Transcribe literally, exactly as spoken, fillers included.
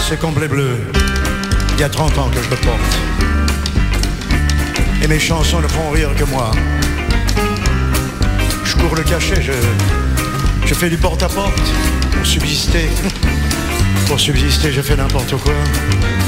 ce complet bleu, il y a trente ans que je le porte. Et mes chansons ne font rire que moi. Je cours le cachet, je, je fais du porte-à-porte pour subsister. Pour subsister, je fais n'importe quoi.